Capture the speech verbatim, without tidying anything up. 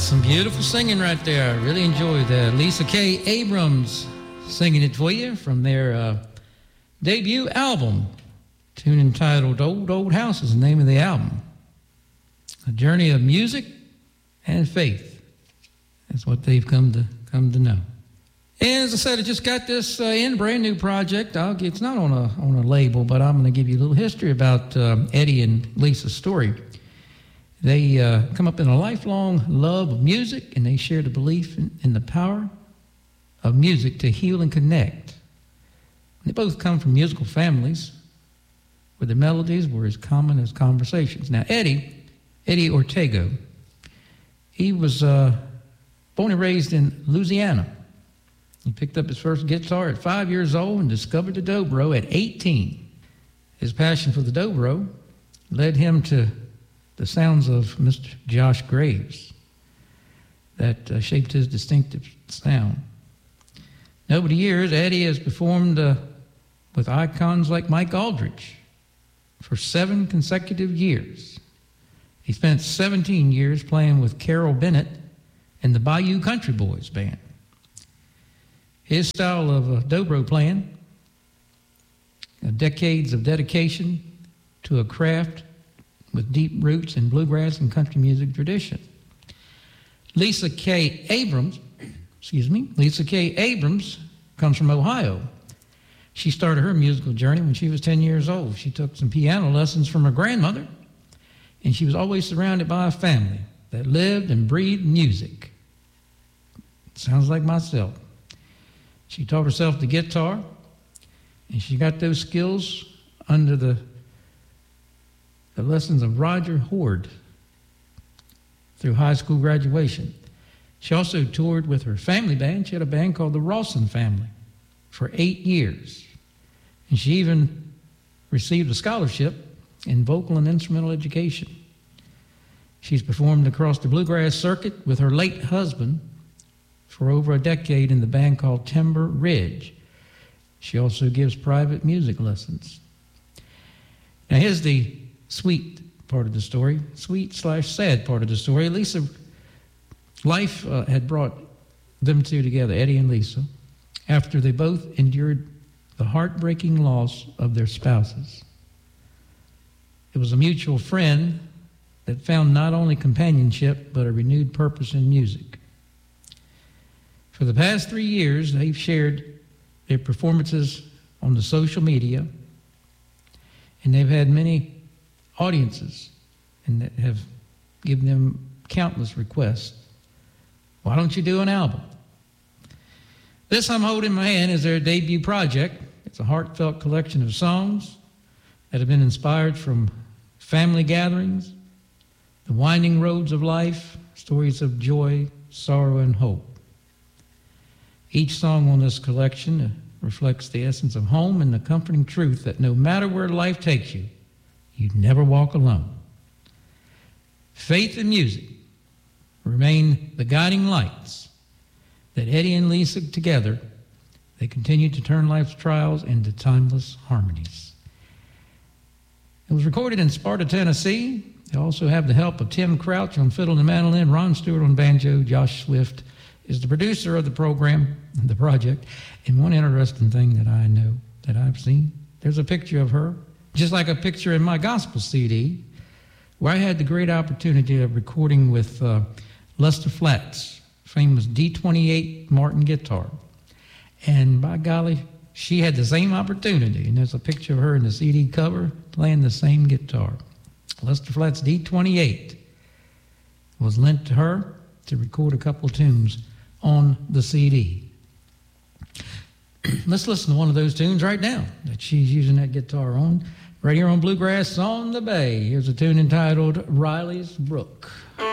Some beautiful singing right there. I really enjoyed that. Lisa K. Abrams singing it for you from their uh, debut album. Tune entitled Old Old House is the name of the album. A journey of music and faith. That's what they've come to come to know. And as I said, I just got this uh, in, brand new project. I'll get, it's not on a on a label, but I'm going to give you a little history about uh, Eddie and Lisa's story. They uh, come up in a lifelong love of music, and they share the belief in, in the power of music to heal and connect. They both come from musical families where the melodies were as common as conversations. Now, Eddie, Eddie Ortega, he was uh, born and raised in Louisiana. He picked up his first guitar at five years old and discovered the dobro at eighteen. His passion for the dobro led him to the sounds of Mister Josh Graves that uh, shaped his distinctive sound. And over the years, Eddie has performed uh, with icons like Mike Aldridge for seven consecutive years. He spent seventeen years playing with Carol Bennett and the Bayou Country Boys band. His style of uh, dobro playing, uh, decades of dedication to a craft with deep roots in bluegrass and country music tradition. Lisa K. Abrams, excuse me, Lisa K. Abrams comes from Ohio. She started her musical journey when she was ten years old. She took some piano lessons from her grandmother, and she was always surrounded by a family that lived and breathed music. Sounds like myself. She taught herself the guitar, and she got those skills under the the lessons of Roger Horde through high school graduation. She also toured with her family band. She had a band called the Rawson Family for eight years. And she even received a scholarship in vocal and instrumental education. She's performed across the bluegrass circuit with her late husband for over a decade in the band called Timber Ridge. She also gives private music lessons. Now here's the sweet part of the story, sweet slash sad part of the story. Lisa, life uh, had brought them two together, Eddie and Lisa, after they both endured the heartbreaking loss of their spouses. It was a mutual friend that found not only companionship, but a renewed purpose in music. For the past three years, they've shared their performances on the social media, and they've had many audiences and that have given them countless requests. Why don't you do an album? This I'm holding in my hand is their debut project. It's a heartfelt collection of songs that have been inspired from family gatherings, the winding roads of life, stories of joy, sorrow, and hope. Each song on this collection reflects the essence of home and the comforting truth that no matter where life takes you, you never walk alone. Faith and music remain the guiding lights that Eddie and Lisa together, they continue to turn life's trials into timeless harmonies. It was recorded in Sparta, Tennessee. They also have the help of Tim Crouch on fiddle and mandolin, Ron Stewart on banjo, Josh Swift is the producer of the program, the project. And one interesting thing that I know that I've seen, there's a picture of her, just like a picture in my gospel C D, where I had the great opportunity of recording with uh, Lester Flatt's famous D twenty-eight Martin guitar. And by golly, she had the same opportunity. And there's a picture of her in the C D cover playing the same guitar. Lester Flatt's D twenty-eight was lent to her to record a couple of tunes on the C D. Let's listen to one of those tunes right now that she's using that guitar on. Right here on Bluegrass on the Bay. Here's a tune entitled Riley's Brook.